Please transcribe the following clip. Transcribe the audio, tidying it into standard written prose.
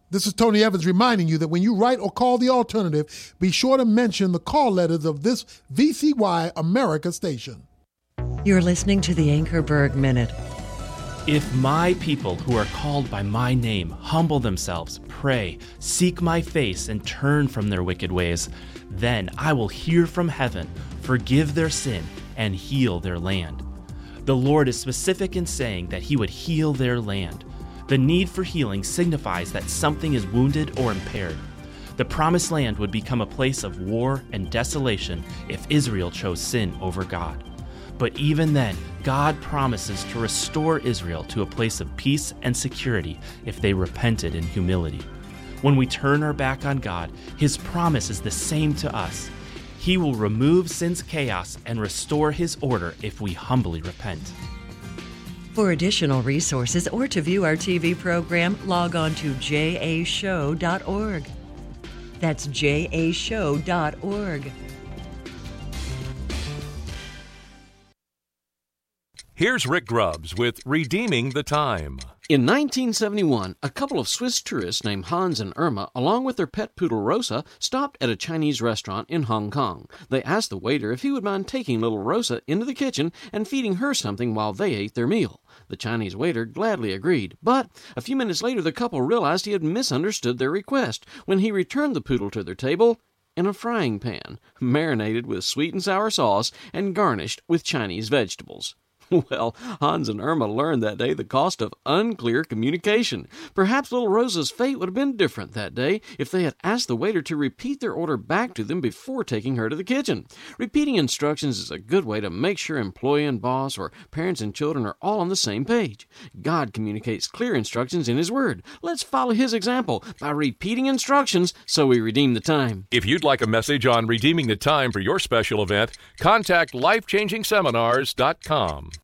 This is Tony Evans reminding you that when you write or call the alternative, be sure to mention the call letters of this VCY America station. You're listening to the Anchorberg Minute. If my people who are called by my name humble themselves, pray, seek my face, and turn from their wicked ways, then I will hear from heaven, forgive their sin, and heal their land. The Lord is specific in saying that he would heal their land. The need for healing signifies that something is wounded or impaired. The promised land would become a place of war and desolation if Israel chose sin over God. But even then, God promises to restore Israel to a place of peace and security if they repented in humility. When we turn our back on God, his promise is the same to us. He will remove sin's chaos and restore his order if we humbly repent. For additional resources or to view our TV program, log on to jashow.org. That's jashow.org. Here's Rick Grubbs with Redeeming the Time. In 1971, a couple of Swiss tourists named Hans and Irma, along with their pet poodle Rosa, stopped at a Chinese restaurant in Hong Kong. They asked the waiter if he would mind taking little Rosa into the kitchen and feeding her something while they ate their meal. The Chinese waiter gladly agreed, but a few minutes later the couple realized he had misunderstood their request when he returned the poodle to their table in a frying pan, marinated with sweet and sour sauce and garnished with Chinese vegetables. Well, Hans and Irma learned that day the cost of unclear communication. Perhaps little Rosa's fate would have been different that day if they had asked the waiter to repeat their order back to them before taking her to the kitchen. Repeating instructions is a good way to make sure employee and boss or parents and children are all on the same page. God communicates clear instructions in his word. Let's follow his example by repeating instructions so we redeem the time. If you'd like a message on redeeming the time for your special event, contact lifechangingseminars.com.